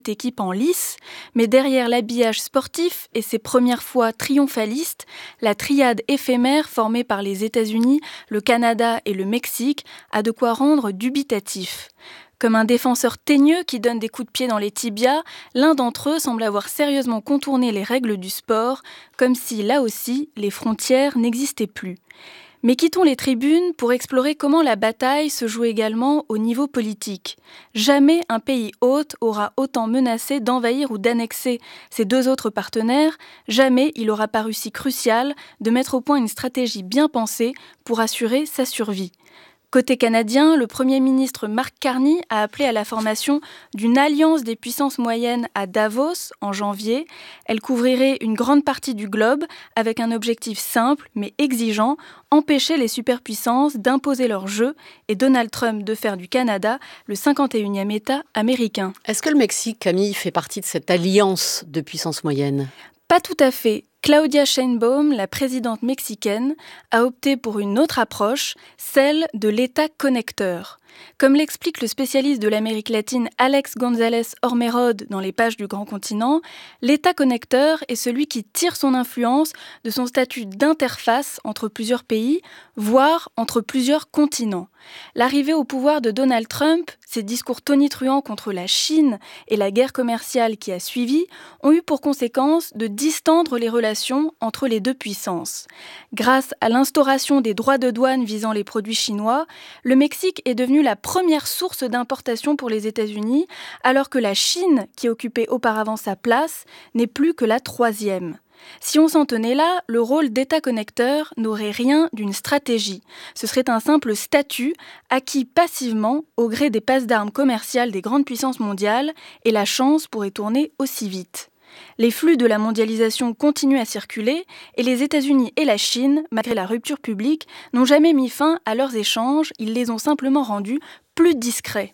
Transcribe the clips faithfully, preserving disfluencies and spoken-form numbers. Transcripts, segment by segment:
équipe en lice, mais derrière l'habillage sportif et ses premières fois triomphalistes, la triade éphémère formée par les États-Unis, le Canada et le Mexique a de quoi rendre dubitatif. Comme un défenseur teigneux qui donne des coups de pied dans les tibias, l'un d'entre eux semble avoir sérieusement contourné les règles du sport, comme si, là aussi, les frontières n'existaient plus. Mais quittons les tribunes pour explorer comment la bataille se joue également au niveau politique. Jamais un pays hôte aura autant menacé d'envahir ou d'annexer ses deux autres partenaires, jamais il aura paru si crucial de mettre au point une stratégie bien pensée pour assurer sa survie. Côté canadien, le Premier ministre Mark Carney a appelé à la formation d'une alliance des puissances moyennes à Davos en janvier. Elle couvrirait une grande partie du globe avec un objectif simple mais exigeant, empêcher les superpuissances d'imposer leur jeu et Donald Trump de faire du Canada le cinquante et unième État américain. Est-ce que le Mexique, Camille, fait partie de cette alliance de puissances moyennes ? Pas tout à fait. Claudia Sheinbaum, la présidente mexicaine, a opté pour une autre approche, celle de l'État connecteur. Comme l'explique le spécialiste de l'Amérique latine Alex González Ormerod dans les pages du Grand Continent, l'État connecteur est celui qui tire son influence de son statut d'interface entre plusieurs pays, voire entre plusieurs continents. L'arrivée au pouvoir de Donald Trump, ses discours tonitruants contre la Chine et la guerre commerciale qui a suivi ont eu pour conséquence de distendre les relations entre les deux puissances. Grâce à l'instauration des droits de douane visant les produits chinois, le Mexique est devenu la première source d'importation pour les États-Unis, alors que la Chine, qui occupait auparavant sa place, n'est plus que la troisième. Si on s'en tenait là, le rôle d'État connecteur n'aurait rien d'une stratégie. Ce serait un simple statut acquis passivement au gré des passes d'armes commerciales des grandes puissances mondiales et la chance pourrait tourner aussi vite. Les flux de la mondialisation continuent à circuler et les États-Unis et la Chine, malgré la rupture publique, n'ont jamais mis fin à leurs échanges, ils les ont simplement rendus plus discrets.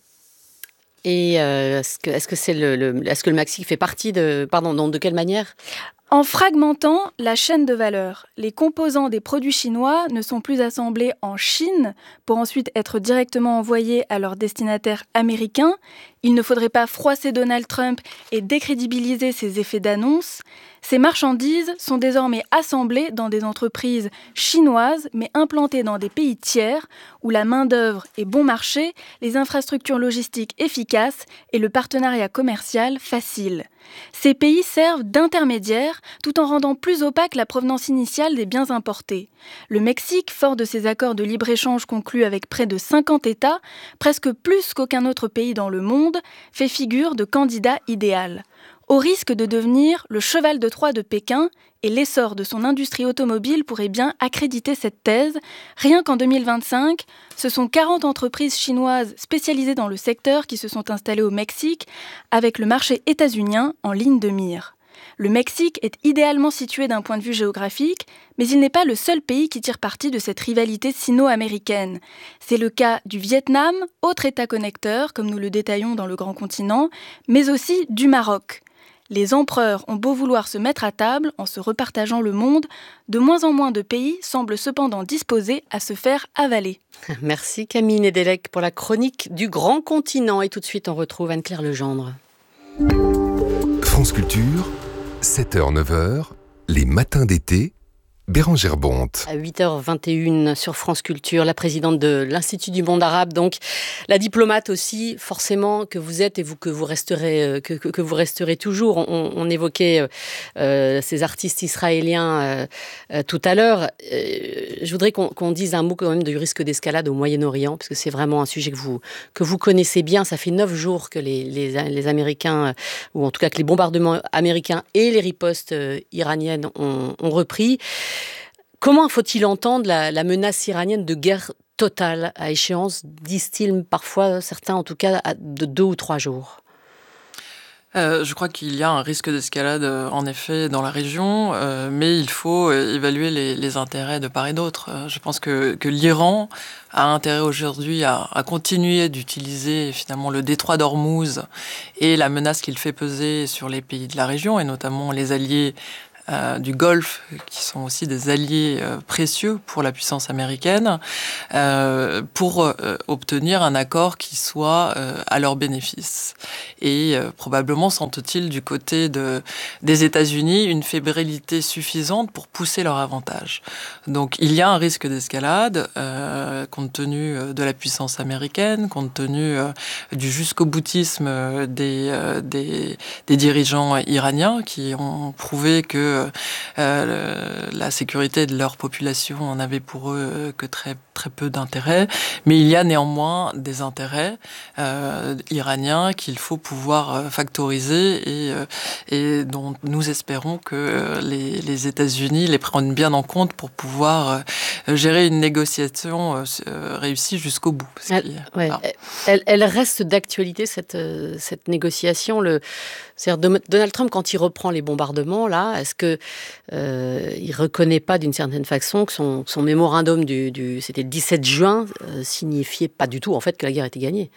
Et euh, est-ce que, est-ce que, c'est le, le, est-ce que le Mexique fait partie de... Pardon, donc de quelle manière ? En fragmentant la chaîne de valeur, les composants des produits chinois ne sont plus assemblés en Chine pour ensuite être directement envoyés à leurs destinataires américains. Il ne faudrait pas froisser Donald Trump et décrédibiliser ses effets d'annonce. Ces marchandises sont désormais assemblées dans des entreprises chinoises mais implantées dans des pays tiers où la main-d'œuvre est bon marché, les infrastructures logistiques efficaces et le partenariat commercial facile. Ces pays servent d'intermédiaires tout en rendant plus opaque la provenance initiale des biens importés. Le Mexique, fort de ses accords de libre-échange conclus avec près de cinquante États, presque plus qu'aucun autre pays dans le monde, fait figure de candidat idéal. Au risque de devenir le cheval de Troie de Pékin, et l'essor de son industrie automobile pourrait bien accréditer cette thèse, rien qu'en deux mille vingt-cinq, ce sont quarante entreprises chinoises spécialisées dans le secteur qui se sont installées au Mexique, avec le marché états-unien en ligne de mire. Le Mexique est idéalement situé d'un point de vue géographique, mais il n'est pas le seul pays qui tire parti de cette rivalité sino-américaine. C'est le cas du Vietnam, autre État connecteur, comme nous le détaillons dans le Grand Continent, mais aussi du Maroc. Les empereurs ont beau vouloir se mettre à table en se repartageant le monde, de moins en moins de pays semblent cependant disposés à se faire avaler. Merci Camille Nédélec pour la chronique du Grand Continent. Et tout de suite, on retrouve Anne-Claire Legendre. France Culture, sept heures neuf heures, les matins d'été, Bérangère Bonte. À huit heures vingt et une sur France Culture, la présidente de l'Institut du monde arabe, donc la diplomate aussi, forcément, que vous êtes et vous, que, vous resterez, que, que, que vous resterez toujours. On, on évoquait euh, ces artistes israéliens euh, euh, tout à l'heure. Euh, je voudrais qu'on, qu'on dise un mot quand même du risque d'escalade au Moyen-Orient, parce que c'est vraiment un sujet que vous, que vous connaissez bien. Ça fait neuf jours que les, les, les Américains, ou en tout cas que les bombardements américains et les ripostes euh, iraniennes ont, ont repris. Comment faut-il entendre la, la menace iranienne de guerre totale à échéance, disent-ils parfois, certains en tout cas, de deux ou trois jours ? Euh, je crois qu'il y a un risque d'escalade, euh, en effet, dans la région, euh, mais il faut euh, évaluer les, les intérêts de part et d'autre. Euh, je pense que, que l'Iran a intérêt aujourd'hui à, à continuer d'utiliser finalement le détroit d'Ormuz et la menace qu'il fait peser sur les pays de la région, et notamment les alliés euh, du Golfe, qui sont aussi des alliés euh, précieux pour la puissance américaine, euh, pour euh, obtenir un accord qui soit euh, à leur bénéfice. Et euh, probablement sentent-ils du côté de, des États-Unis une fébrilité suffisante pour pousser leur avantage. Donc il y a un risque d'escalade, euh, compte tenu de la puissance américaine, compte tenu euh, du jusqu'au boutisme des, euh, des, des dirigeants iraniens qui ont prouvé que euh, la sécurité de leur population en avait pour eux que très, très peu d'intérêt. Mais il y a néanmoins des intérêts euh, iraniens qu'il faut pouvoir factoriser et, euh, et dont nous espérons que les, les États-Unis les prennent bien en compte pour pouvoir euh, gérer une négociation euh, réussie jusqu'au bout. Elle, qui, ouais, ah. elle, elle reste d'actualité, cette, cette négociation. Le, c'est-à-dire Donald Trump, quand il reprend les bombardements, là, est-ce qu'il euh, ne reconnaît pas d'une certaine façon que son, son mémorandum, du, du, c'était le dix-sept juin, euh, signifiait pas du tout en fait que la guerre était gagnée?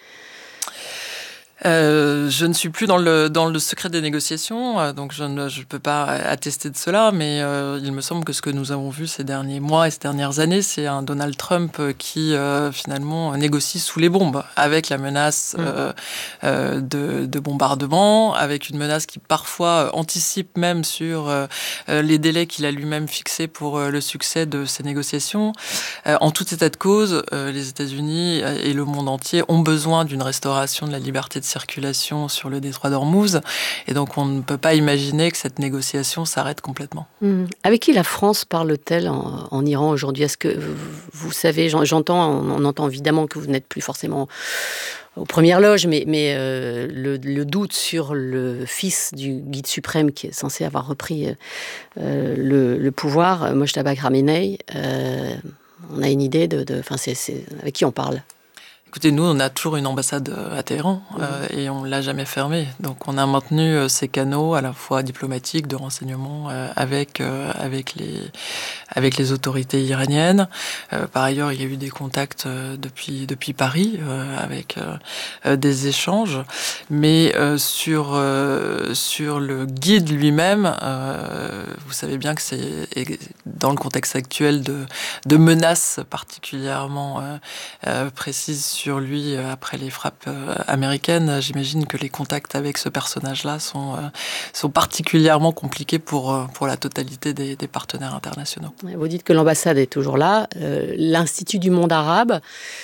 Euh, je ne suis plus dans le, dans le secret des négociations, euh, donc je ne je peux pas attester de cela, mais euh, il me semble que ce que nous avons vu ces derniers mois et ces dernières années, c'est un Donald Trump qui euh, finalement négocie sous les bombes, avec la menace euh, euh, de, de bombardement, avec une menace qui parfois anticipe même sur euh, les délais qu'il a lui-même fixés pour euh, le succès de ces négociations. Euh, en tout état de cause, euh, les États-Unis et le monde entier ont besoin d'une restauration de la liberté de circulation sur le détroit d'Ormuz, et donc on ne peut pas imaginer que cette négociation s'arrête complètement. Mmh. Avec qui la France parle-t-elle en, en Iran aujourd'hui? Est-ce que vous, vous savez, j'entends, on entend évidemment que vous n'êtes plus forcément aux premières loges, mais, mais euh, le, le doute sur le fils du guide suprême qui est censé avoir repris euh, le, le pouvoir, Mojtaba Khamenei, euh, on a une idée de, de, enfin, c'est, c'est avec qui on parle? Écoutez, nous, on a toujours une ambassade à Téhéran mmh. euh, et on ne l'a jamais fermée. Donc, on a maintenu euh, ces canaux à la fois diplomatiques, de renseignement, euh, avec, euh, avec, les, avec les autorités iraniennes. Euh, par ailleurs, il y a eu des contacts euh, depuis, depuis Paris, euh, avec euh, des échanges. Mais euh, sur, euh, sur le guide lui-même, euh, vous savez bien que c'est dans le contexte actuel de, de menaces particulièrement euh, euh, précises sur lui après les frappes euh, américaines. J'imagine que les contacts avec ce personnage-là sont, euh, sont particulièrement compliqués pour, euh, pour la totalité des, des partenaires internationaux. Vous dites que l'ambassade est toujours là. Euh, L'Institut du monde arabe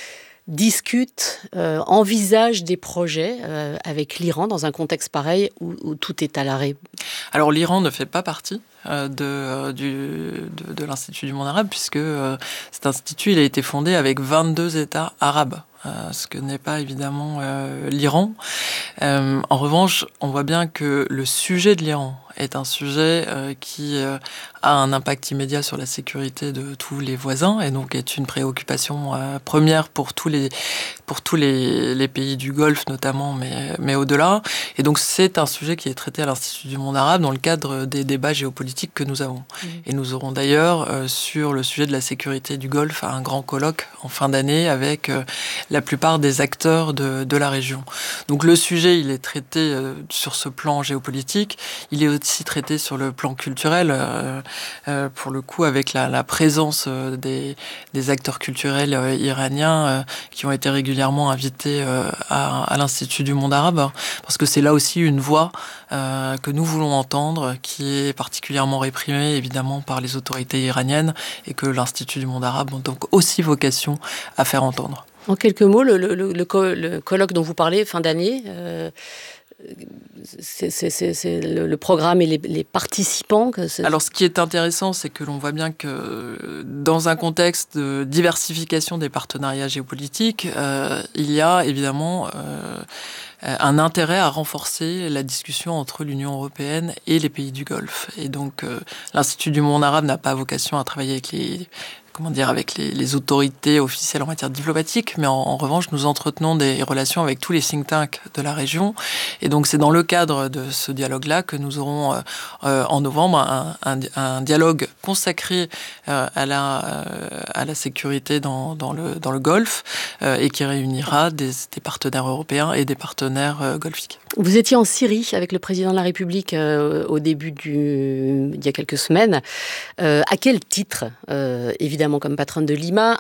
discute, euh, envisage des projets euh, avec l'Iran dans un contexte pareil où, où tout est à l'arrêt. Alors l'Iran ne fait pas partie euh, de, euh, du, de, de l'Institut du monde arabe, puisque euh, cet institut il a été fondé avec vingt-deux États arabes. Euh, ce que n'est pas évidemment euh, l'Iran. Euh, en revanche, on voit bien que le sujet de l'Iran est un sujet euh, qui euh, a un impact immédiat sur la sécurité de tous les voisins et donc est une préoccupation euh, première pour tous les pour tous les, les pays du Golfe notamment, mais mais au-delà. Et donc c'est un sujet qui est traité à l'Institut du monde arabe dans le cadre des débats géopolitiques que nous avons. Mmh. Et nous aurons d'ailleurs euh, sur le sujet de la sécurité du Golfe un grand colloque en fin d'année avec euh, la plupart des acteurs de, de la région. Donc le sujet, il est traité euh, sur ce plan géopolitique, il est aussi traité sur le plan culturel, euh, euh, pour le coup avec la, la présence euh, des, des acteurs culturels euh, iraniens euh, qui ont été régulièrement invités euh, à, à l'Institut du monde arabe, parce que c'est là aussi une voix euh, que nous voulons entendre, qui est particulièrement réprimée évidemment par les autorités iraniennes et que l'Institut du monde arabe a donc aussi vocation à faire entendre. En quelques mots, le, le, le, le colloque dont vous parlez, fin d'année, euh, c'est, c'est, c'est, c'est le, le programme et les, les participants que c'est... Alors, ce qui est intéressant, c'est que l'on voit bien que dans un contexte de diversification des partenariats géopolitiques, euh, il y a évidemment euh, un intérêt à renforcer la discussion entre l'Union européenne et les pays du Golfe. Et donc, euh, l'Institut du monde arabe n'a pas vocation à travailler avec les comment dire, avec les, les autorités officielles en matière diplomatique, mais en, en revanche, nous entretenons des relations avec tous les think tanks de la région. Et donc, c'est dans le cadre de ce dialogue-là que nous aurons euh, euh, en novembre un, un, un dialogue consacré euh, à, la, euh, à la sécurité dans, dans, le, dans le Golfe euh, et qui réunira des, des partenaires européens et des partenaires euh, golfiques. Vous étiez en Syrie avec le président de la République euh, au début du... il y a quelques semaines. Euh, à quel titre, euh, évidemment comme patronne de l'I M A,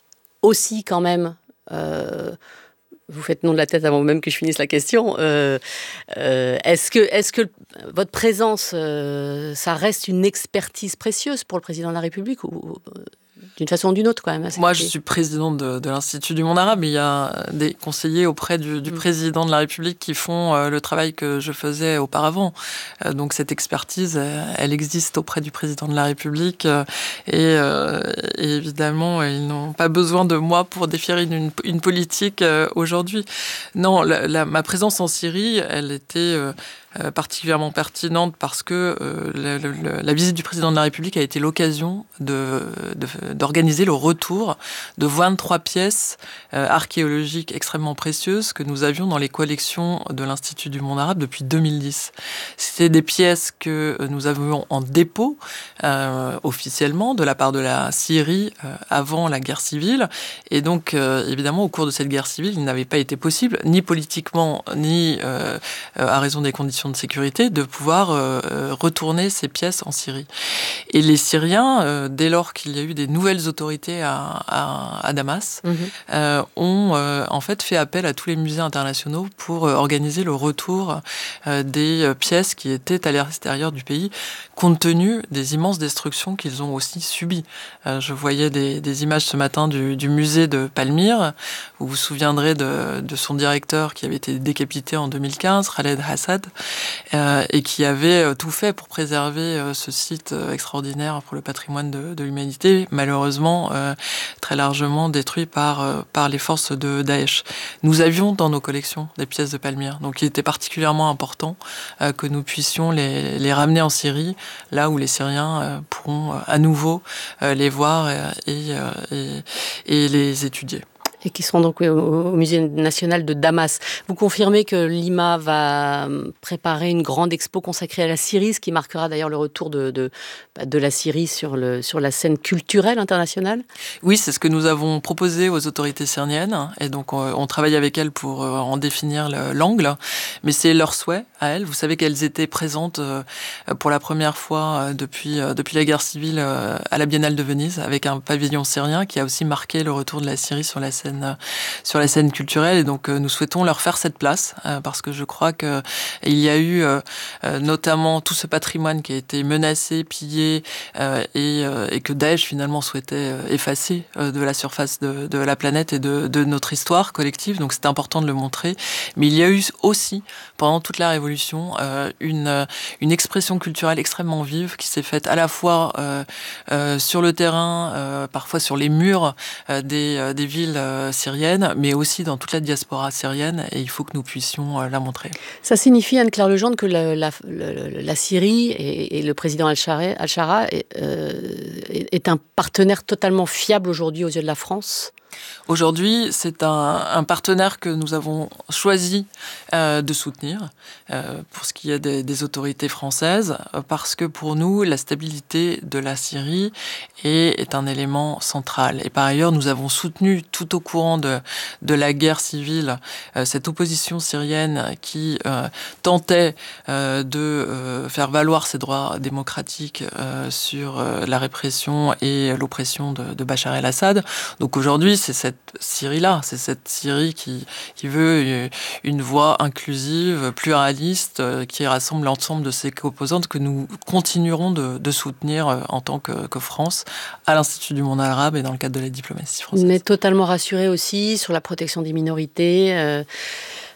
aussi quand même, euh, vous faites non de la tête avant même que je finisse la question, euh, euh, est-ce que, est-ce que votre présence, euh, ça reste une expertise précieuse pour le président de la République ou, d'une façon ou d'une autre, quand même. Moi, je suis présidente de, de l'Institut du monde arabe. Il y a des conseillers auprès du, du mmh. président de la République qui font euh, le travail que je faisais auparavant. Euh, donc, cette expertise, elle, elle existe auprès du président de la République. Euh, et, euh, et évidemment, ils n'ont pas besoin de moi pour définir une, une politique euh, aujourd'hui. Non, la, la, ma présence en Syrie, elle était... Euh, Euh, particulièrement pertinente parce que euh, la, la, la visite du président de la République a été l'occasion de, de, d'organiser le retour de vingt-trois pièces euh, archéologiques extrêmement précieuses que nous avions dans les collections de l'Institut du monde arabe depuis deux mille dix. C'était des pièces que nous avions en dépôt euh, officiellement de la part de la Syrie euh, avant la guerre civile. Et donc, euh, évidemment, au cours de cette guerre civile, il n'avait pas été possible, ni politiquement, ni euh, à raison des conditions de sécurité, de pouvoir euh, retourner ces pièces en Syrie. Et les Syriens, euh, dès lors qu'il y a eu des nouvelles autorités à, à, à Damas, mmh. euh, ont euh, en fait fait appel à tous les musées internationaux pour euh, organiser le retour euh, des euh, pièces qui étaient à l'extérieur du pays, compte tenu des immenses destructions qu'ils ont aussi subies. Euh, je voyais des, des images ce matin du, du musée de Palmyre, où vous vous souviendrez de, de son directeur qui avait été décapité en deux mille quinze, Khaled Hassad, Euh, et qui avait euh, tout fait pour préserver euh, ce site euh, extraordinaire pour le patrimoine de, de l'humanité, malheureusement euh, très largement détruit par, euh, par les forces de Daesh. Nous avions dans nos collections des pièces de Palmyre, donc il était particulièrement important euh, que nous puissions les, les ramener en Syrie, là où les Syriens euh, pourront euh, à nouveau euh, les voir et, et, et, et les étudier. Et qui seront donc au Musée national de Damas. Vous confirmez que l'I M A va préparer une grande expo consacrée à la Syrie, ce qui marquera d'ailleurs le retour de, de, de la Syrie sur, le, sur la scène culturelle internationale? Oui, c'est ce que nous avons proposé aux autorités syriennes. Et donc, on, on travaille avec elles pour en définir le, l'angle. Mais c'est leur souhait à elles. Vous savez qu'elles étaient présentes pour la première fois depuis, depuis la guerre civile à la Biennale de Venise, avec un pavillon syrien qui a aussi marqué le retour de la Syrie sur la scène sur la scène culturelle, et donc euh, nous souhaitons leur faire cette place euh, parce que je crois que il y a eu euh, notamment tout ce patrimoine qui a été menacé, pillé euh, et, euh, et que Daesh finalement souhaitait euh, effacer euh, de la surface de, de la planète et de, de notre histoire collective, donc c'est important de le montrer. Mais il y a eu aussi pendant toute la Révolution euh, une, une expression culturelle extrêmement vive qui s'est faite à la fois euh, euh, sur le terrain, euh, parfois sur les murs euh, des, euh, des villes euh, syrienne, mais aussi dans toute la diaspora syrienne, et il faut que nous puissions euh, la montrer. Ça signifie, Anne-Claire Legendre, que la, la, la, la Syrie et, et le président Al-Shara, Al-Shara est, euh, est un partenaire totalement fiable aujourd'hui aux yeux de la France? Aujourd'hui, c'est un, un partenaire que nous avons choisi euh, de soutenir euh, pour ce qui est des, des autorités françaises, parce que pour nous, la stabilité de la Syrie est, est un élément central. Et par ailleurs, nous avons soutenu tout au courant de, de la guerre civile euh, cette opposition syrienne qui euh, tentait euh, de euh, faire valoir ses droits démocratiques euh, sur euh, la répression et l'oppression de, de Bachar el-Assad. Donc aujourd'hui, c'est cette Syrie-là, c'est cette Syrie qui, qui veut une voie inclusive, pluraliste, qui rassemble l'ensemble de ses composantes que nous continuerons de, de soutenir en tant que, que France à l'Institut du monde arabe et dans le cadre de la diplomatie française. On est totalement rassuré aussi sur la protection des minorités. Euh...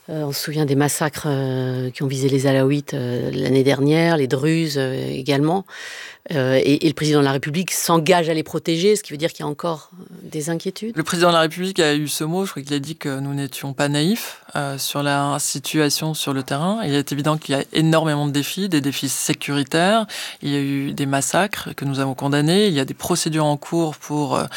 Euh, on se souvient des massacres euh, qui ont visé les Alaouites euh, l'année dernière, les Druzes euh, également. Euh, et, et le président de la République s'engage à les protéger, ce qui veut dire qu'il y a encore des inquiétudes. Le président de la République a eu ce mot, je crois qu'il a dit que nous n'étions pas naïfs euh, sur la situation sur le terrain. Il est évident qu'il y a énormément de défis, des défis sécuritaires. Il y a eu des massacres que nous avons condamnés. Il y a des procédures en cours pour euh,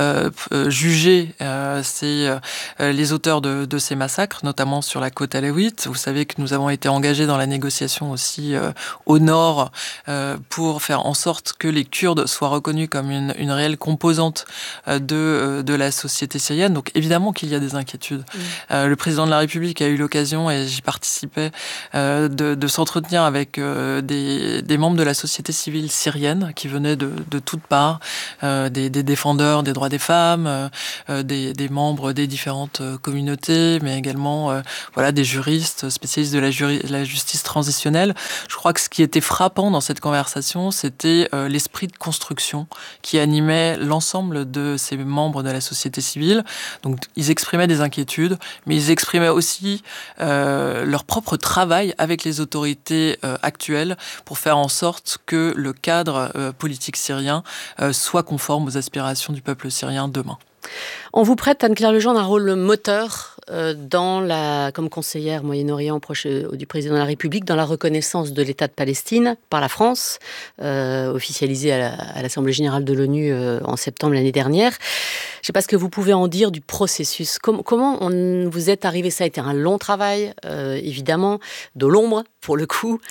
euh, juger euh, ces, euh, les auteurs de, de ces massacres, notamment sur la côte alaouite. Vous savez que nous avons été engagés dans la négociation aussi euh, au nord euh, pour faire en sorte que les Kurdes soient reconnus comme une, une réelle composante euh, de, euh, de la société syrienne. Donc évidemment qu'il y a des inquiétudes. Mmh. Euh, le président de la République a eu l'occasion, et j'y participais, euh, de, de s'entretenir avec euh, des, des membres de la société civile syrienne qui venaient de, de toutes parts, euh, des, des défendeurs des droits des femmes, euh, des, des membres des différentes communautés, mais également euh, voilà, des juristes spécialistes de la, juri- la justice transitionnelle. Je crois que ce qui était frappant dans cette conversation, c'était euh, l'esprit de construction qui animait l'ensemble de ces membres de la société civile. Donc, ils exprimaient des inquiétudes, mais ils exprimaient aussi euh, leur propre travail avec les autorités euh, actuelles pour faire en sorte que le cadre euh, politique syrien euh, soit conforme aux aspirations du peuple syrien demain. On vous prête, Anne-Claire Legendre, un rôle moteur euh, dans la, comme conseillère Moyen-Orient proche euh, du président de la République, dans la reconnaissance de l'État de Palestine par la France, euh, officialisée à, la, à l'Assemblée générale de l'ONU euh, en septembre l'année dernière. Je ne sais pas ce que vous pouvez en dire du processus. Com- comment on, vous êtes arrivé? Ça a été un long travail, euh, évidemment, de l'ombre, pour le coup.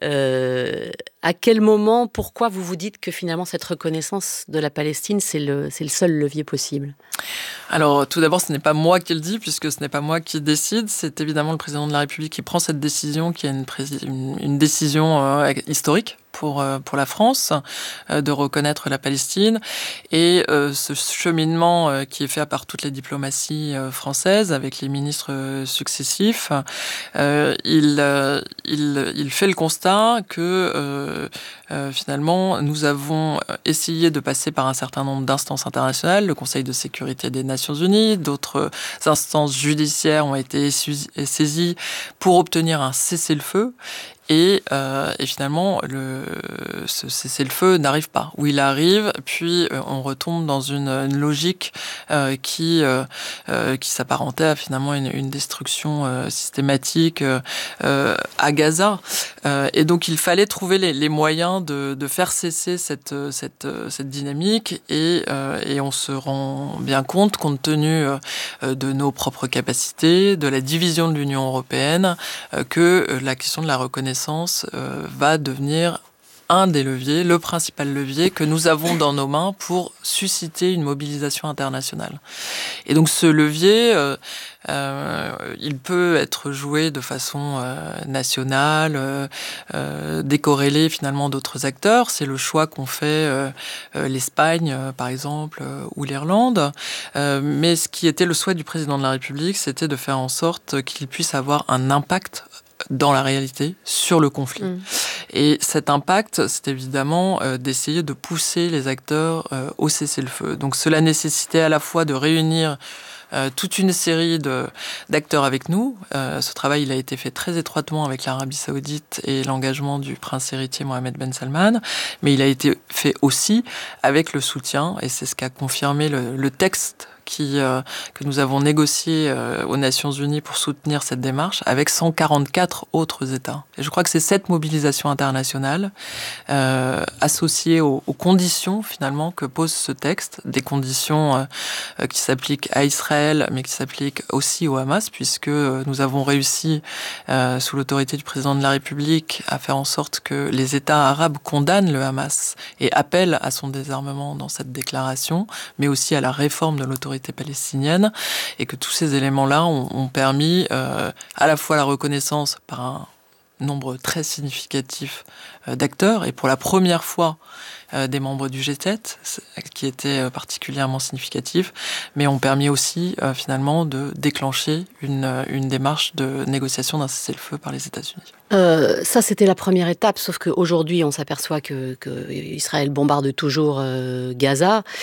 Euh, à quel moment, pourquoi vous vous dites que finalement cette reconnaissance de la Palestine, c'est le, c'est le seul levier possible? Alors, tout d'abord, ce n'est pas moi qui le dis, puisque ce n'est pas moi qui décide. C'est évidemment le président de la République qui prend cette décision, qui est une, pré- une, une décision euh, historique pour, euh, pour la France, euh, de reconnaître la Palestine. Et euh, ce cheminement euh, qui est fait par toutes les diplomaties euh, françaises, avec les ministres euh, successifs, euh, il, euh, il, il fait le constat que euh, euh, finalement, nous avons essayé de passer par un certain nombre d'instances internationales, le Conseil de sécurité des Nations Unies, d'autres instances judiciaires ont été saisies pour obtenir un cessez-le-feu. Et, euh, et finalement, le, ce cessez-le-feu n'arrive pas. Ou il arrive, puis euh, on retombe dans une, une logique euh, qui, euh, euh, qui s'apparentait à finalement une, une destruction euh, systématique euh, à Gaza. Euh, et donc, il fallait trouver les, les moyens de, de faire cesser cette, cette, cette dynamique. Et, euh, et on se rend bien compte, compte tenu euh, de nos propres capacités, de la division de l'Union européenne, euh, que la question de la reconnaissance Euh, va devenir un des leviers, le principal levier que nous avons dans nos mains pour susciter une mobilisation internationale. Et donc ce levier, euh, euh, il peut être joué de façon euh, nationale, euh, euh, décorrélé finalement d'autres acteurs. C'est le choix qu'ont fait euh, euh, l'Espagne, euh, par exemple, euh, ou l'Irlande. Euh, mais ce qui était le souhait du président de la République, c'était de faire en sorte qu'il puisse avoir un impact dans la réalité, sur le conflit. Mmh. Et cet impact, c'est évidemment euh, d'essayer de pousser les acteurs euh, au cessez-le-feu. Donc cela nécessitait à la fois de réunir euh, toute une série de, d'acteurs avec nous. Euh, ce travail, il a été fait très étroitement avec l'Arabie Saoudite et l'engagement du prince héritier Mohammed Ben Salman, mais il a été fait aussi avec le soutien, et c'est ce qu'a confirmé le, le texte Qui, euh, que nous avons négocié euh, aux Nations Unies pour soutenir cette démarche avec cent quarante-quatre autres États. Et je crois que c'est cette mobilisation internationale euh, associée aux, aux conditions finalement que pose ce texte, des conditions euh, qui s'appliquent à Israël mais qui s'appliquent aussi au Hamas, puisque nous avons réussi euh, sous l'autorité du président de la République à faire en sorte que les États arabes condamnent le Hamas et appellent à son désarmement dans cette déclaration, mais aussi à la réforme de l'autorité palestinienne, et que tous ces éléments-là ont, ont permis euh, à la fois la reconnaissance par un nombre très significatif euh, d'acteurs, et pour la première fois euh, des membres du G sept, qui était particulièrement significatif, mais ont permis aussi euh, finalement de déclencher une, une démarche de négociation d'un cessez-le-feu par les États-Unis. Euh, ça, c'était la première étape, sauf qu'aujourd'hui, on s'aperçoit que, que Israël bombarde toujours euh, Gaza.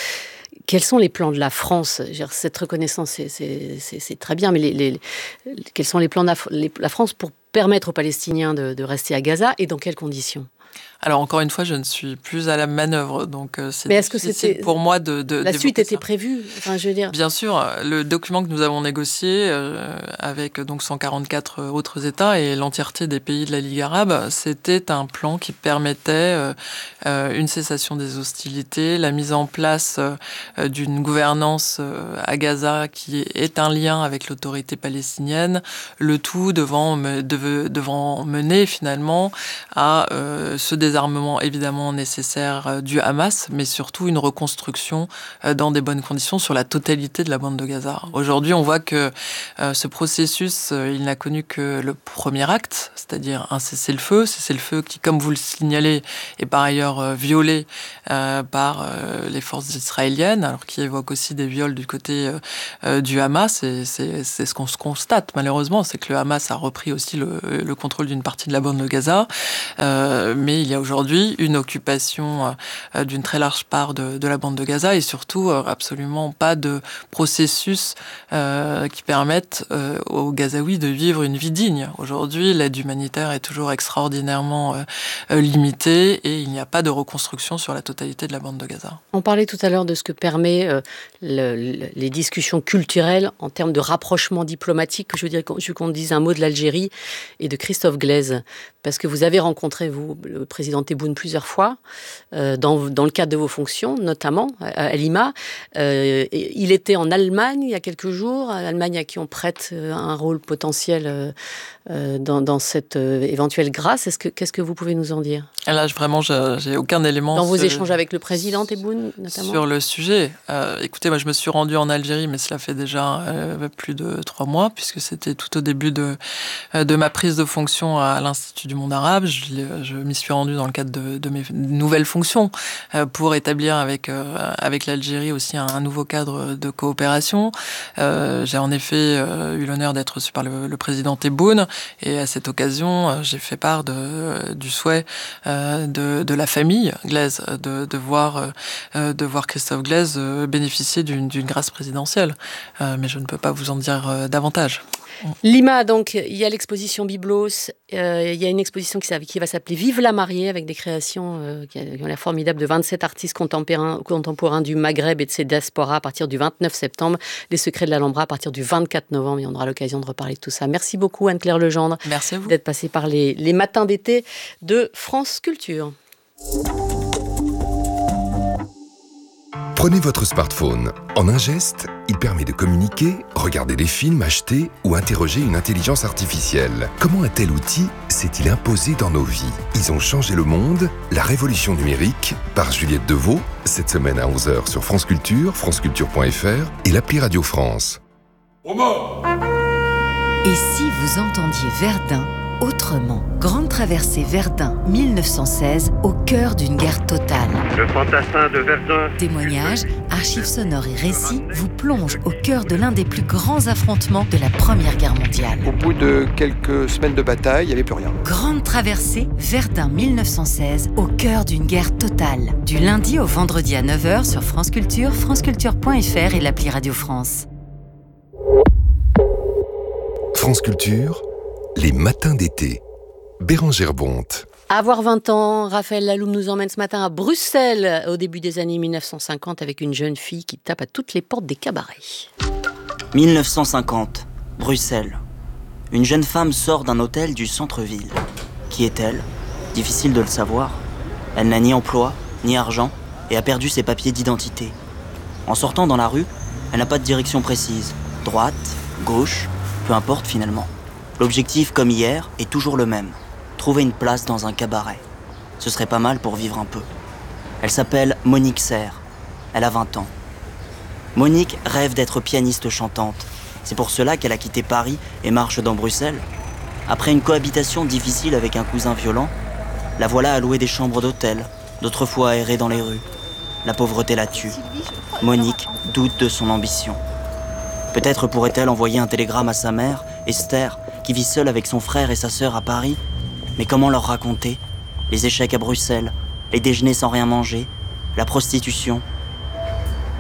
Quels sont les plans de la France ? Cette reconnaissance, c'est, c'est, c'est, c'est très bien, mais les, les, quels sont les plans de la, les, la France pour permettre aux Palestiniens de, de rester à Gaza et dans quelles conditions ? Alors encore une fois, je ne suis plus à la manœuvre, donc euh, c'est Mais est-ce difficile que c'était pour moi de, de la suite était ça. prévue, enfin, je veux dire. Bien sûr, le document que nous avons négocié euh, avec donc cent quarante-quatre autres États et l'entièreté des pays de la Ligue arabe, c'était un plan qui permettait euh, euh, une cessation des hostilités, la mise en place euh, d'une gouvernance euh, à Gaza qui est un lien avec l'autorité palestinienne, le tout devant me, deve, devant mener finalement à euh, ce désarmement évidemment nécessaire du Hamas, mais surtout une reconstruction dans des bonnes conditions sur la totalité de la bande de Gaza. Aujourd'hui, on voit que euh, ce processus, euh, il n'a connu que le premier acte, c'est-à-dire un cessez-le-feu, cessez-le-feu qui, comme vous le signalez, est par ailleurs euh, violé euh, par euh, les forces israéliennes, alors qui évoque aussi des viols du côté euh, euh, du Hamas, et c'est, c'est ce qu'on se constate malheureusement, c'est que le Hamas a repris aussi le, le contrôle d'une partie de la bande de Gaza, euh, mais il y a aujourd'hui une occupation euh, d'une très large part de, de la bande de Gaza et surtout euh, absolument pas de processus euh, qui permettent euh, aux Gazaouis de vivre une vie digne. Aujourd'hui, l'aide humanitaire est toujours extraordinairement euh, limitée et il n'y a pas de reconstruction sur la totalité de la bande de Gaza. On parlait tout à l'heure de ce que permet euh, le, le, les discussions culturelles en termes de rapprochement diplomatique. Je veux dire, je veux qu'on dise un mot de l'Algérie et de Christophe Glaise, parce que vous avez rencontré, vous, le président Tebboune plusieurs fois, euh, dans, dans le cadre de vos fonctions, notamment à, à Lima. Euh, il était en Allemagne il y a quelques jours, l'Allemagne à qui on prête un rôle potentiel euh, euh, dans, dans cette euh, éventuelle grâce. Est-ce que, qu'est-ce que vous pouvez nous en dire ? Là, vraiment, je, j'ai aucun élément... Dans vos ce... échanges avec le président Tebboune, notamment ? Sur le sujet. Euh, écoutez, moi, je me suis rendue en Algérie, mais cela fait déjà euh, plus de trois mois, puisque c'était tout au début de, de ma prise de fonction à l'Institut du monde arabe. Je, je m'y suis rendue dans le cadre de, de mes nouvelles fonctions euh, pour établir avec, euh, avec l'Algérie aussi un, un nouveau cadre de coopération. Euh, j'ai en effet euh, eu l'honneur d'être reçu par le, le président Tebboune et à cette occasion, euh, j'ai fait part de, euh, du souhait euh, de, de la famille Glaise de, de, voir, euh, de voir Christophe Glaise euh, bénéficier d'une, d'une grâce présidentielle. Euh, mais je ne peux pas vous en dire euh, davantage. Lima, donc, il y a l'exposition Byblos, euh, il y a une exposition qui, qui va s'appeler Vive la mariée, avec des créations euh, qui ont l'air formidables de vingt-sept artistes contemporains, contemporains du Maghreb et de ses diasporas à partir du vingt-neuf septembre, Les secrets de l'Alhambra à partir du vingt-quatre novembre, et on aura l'occasion de reparler de tout ça. Merci beaucoup Anne-Claire Legendre. Merci à vous. D'être passée par les, les matins d'été de France Culture. Prenez votre smartphone. En un geste, il permet de communiquer, regarder des films, acheter ou interroger une intelligence artificielle. Comment un tel outil s'est-il imposé dans nos vies ? Ils ont changé le monde. La révolution numérique, par Juliette Deveau, cette semaine à onze heures sur France Culture, franceculture point f r et l'appli Radio France. Et si vous entendiez Verdun autrement? Grande traversée Verdun mille neuf cent seize, au cœur d'une guerre totale. Le fantassin de Verdun. Témoignages, archives sonores et récits vous plongent au cœur de l'un des plus grands affrontements de la Première Guerre mondiale. Au bout de quelques semaines de bataille, il n'y avait plus rien. Grande traversée Verdun mille neuf cent seize, au cœur d'une guerre totale. Du lundi au vendredi à neuf heures sur France Culture, franceculture point f r et l'appli Radio France. France Culture, les matins d'été. Bérangère Bonte. Avoir vingt ans, Raphaël Laloum nous emmène ce matin à Bruxelles, au début des années mille neuf cent cinquante, avec une jeune fille qui tape à toutes les portes des cabarets. mille neuf cent cinquante, Bruxelles. Une jeune femme sort d'un hôtel du centre-ville. Qui est-elle ? Difficile de le savoir. Elle n'a ni emploi, ni argent, et a perdu ses papiers d'identité. En sortant dans la rue, elle n'a pas de direction précise. Droite, gauche, peu importe finalement. L'objectif, comme hier, est toujours le même. Trouver une place dans un cabaret. Ce serait pas mal pour vivre un peu. Elle s'appelle Monique Serre. Elle a vingt ans. Monique rêve d'être pianiste chantante. C'est pour cela qu'elle a quitté Paris et marche dans Bruxelles. Après une cohabitation difficile avec un cousin violent, la voilà à louer des chambres d'hôtel, d'autres fois à errer dans les rues. La pauvreté la tue. Monique doute de son ambition. Peut-être pourrait-elle envoyer un télégramme à sa mère, Esther, qui vit seule avec son frère et sa sœur à Paris. Mais comment leur raconter ? Les échecs à Bruxelles, les déjeuners sans rien manger, la prostitution.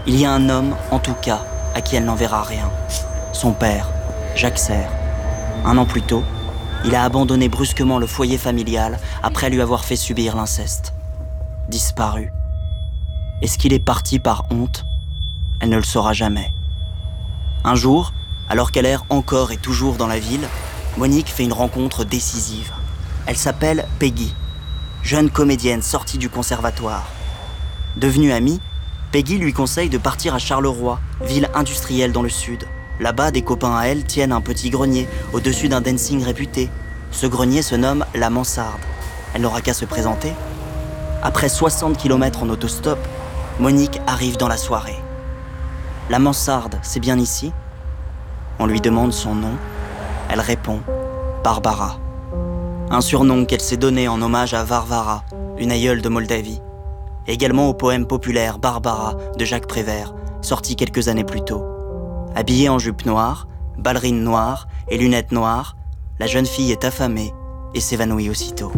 Il y a un homme, en tout cas, à qui elle n'enverra rien. Son père, Jacques Serre. Un an plus tôt, il a abandonné brusquement le foyer familial après lui avoir fait subir l'inceste. Disparu. Est-ce qu'il est parti par honte ? Elle ne le saura jamais. Un jour, alors qu'elle erre encore et toujours dans la ville, Monique fait une rencontre décisive. Elle s'appelle Peggy, jeune comédienne sortie du conservatoire. Devenue amie, Peggy lui conseille de partir à Charleroi, ville industrielle dans le sud. Là-bas, des copains à elle tiennent un petit grenier au-dessus d'un dancing réputé. Ce grenier se nomme La Mansarde. Elle n'aura qu'à se présenter. Après soixante kilomètres en autostop, Monique arrive dans la soirée. La Mansarde, c'est bien ici ? On lui demande son nom. Elle répond « Barbara ». Un surnom qu'elle s'est donné en hommage à Varvara, une aïeule de Moldavie. Également au poème populaire Barbara de Jacques Prévert, sorti quelques années plus tôt. Habillée en jupe noire, ballerine noire et lunettes noires, la jeune fille est affamée et s'évanouit aussitôt.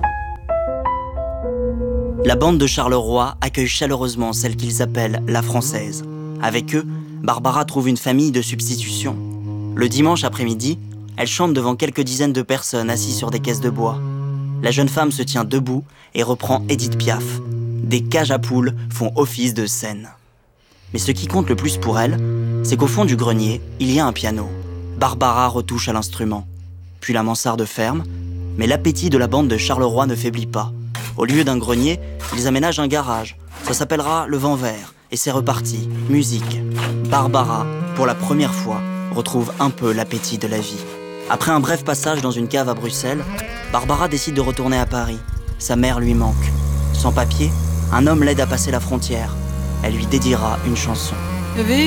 La bande de Charleroi accueille chaleureusement celle qu'ils appellent la Française. Avec eux, Barbara trouve une famille de substitution. Le dimanche après-midi, elle chante devant quelques dizaines de personnes assises sur des caisses de bois. La jeune femme se tient debout et reprend Édith Piaf. Des cages à poules font office de scène. Mais ce qui compte le plus pour elle, c'est qu'au fond du grenier, il y a un piano. Barbara retouche à l'instrument. Puis la mansarde ferme, mais l'appétit de la bande de Charleroi ne faiblit pas. Au lieu d'un grenier, ils aménagent un garage. Ça s'appellera le Vent Vert, et c'est reparti. Musique. Barbara, pour la première fois, retrouve un peu l'appétit de la vie. Après un bref passage dans une cave à Bruxelles, Barbara décide de retourner à Paris. Sa mère lui manque. Sans papier, un homme l'aide à passer la frontière. Elle lui dédiera une chanson.